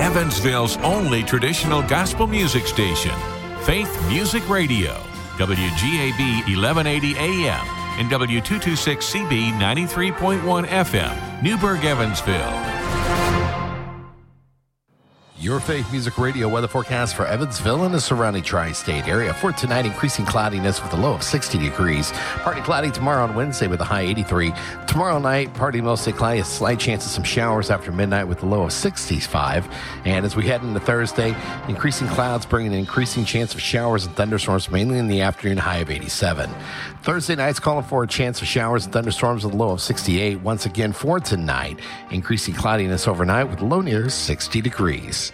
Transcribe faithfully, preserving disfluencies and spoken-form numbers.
Evansville's only traditional gospel music station, Faith Music Radio, W G A B eleven eighty A M and W two twenty-six C B ninety-three point one F M, Newburgh, Evansville. Your Faith Music Radio weather forecast for Evansville and the surrounding tri-state area. For tonight, increasing cloudiness with a low of sixty degrees. Partly cloudy tomorrow on Wednesday with a high eighty-three. Tomorrow night, partly mostly cloudy, a slight chance of some showers after midnight with a low of sixty-five. And as we head into Thursday, increasing clouds bringing an increasing chance of showers and thunderstorms, mainly in the afternoon, high of eighty-seven. Thursday night's calling for a chance of showers and thunderstorms with a low of sixty-eight. Once again for tonight, increasing cloudiness overnight with a low near sixty degrees.